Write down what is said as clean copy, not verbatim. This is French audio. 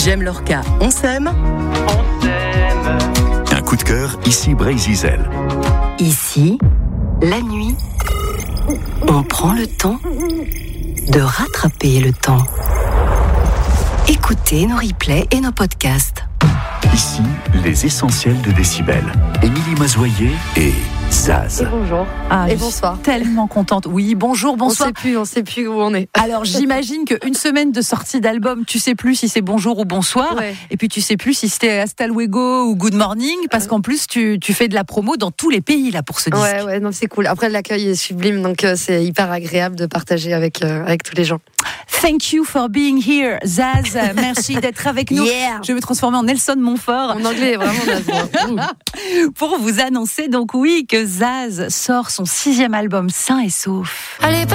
J'aime Lorca, on s'aime. Un coup de cœur, ici Brésil. Ici, la nuit, on prend le temps de rattraper le temps. Écoutez nos replays et nos podcasts. Ici, les essentiels de Décibel. Émilie Mazoyer et Zaz. Et bonjour. Et bonsoir. Tellement contente. Oui, bonjour, bonsoir. On sait plus où on est. Alors, j'imagine qu'une semaine de sortie d'album, tu sais plus si c'est bonjour ou bonsoir. Ouais. Et puis, tu sais plus si c'était hasta luego ou good morning. Parce qu'en plus, tu fais de la promo dans tous les pays, là, pour ce disque. Ouais, non, c'est cool. Après, l'accueil est sublime. Donc, c'est hyper agréable de partager avec tous les gens. Thank you for being here, Zaz. Merci d'être avec nous. Yeah. Je vais me transformer en Nelson Montfort. Mon anglais est vraiment naze. Pour vous annoncer, donc oui, que Zaz sort son 6e album sain et sauf. Allez,